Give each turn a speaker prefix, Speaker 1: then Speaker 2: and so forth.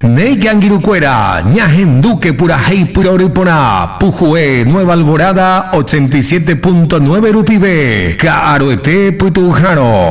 Speaker 1: Neygangirucuera, Ñajenduque, Purajey, Puroripona, Pujue, Nueva Alborada, 87.9 Rupibe, Caroete, Putujano.